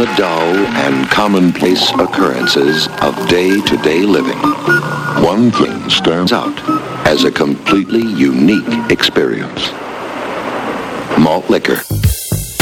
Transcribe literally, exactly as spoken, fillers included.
dull and commonplace occurrences of day-to-day living, one thing stands out as a completely unique experience. Malt liquor.